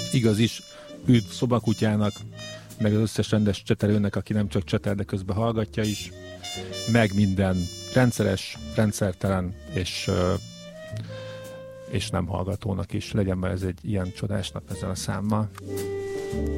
igaz is üdv szobakutyának, meg az összes rendes csetelőnek, aki nem csak csetel, de közben hallgatja is, meg minden rendszeres, rendszertelen és nem hallgatónak is. Legyen már ez egy ilyen csodás nap ezzel a számmal.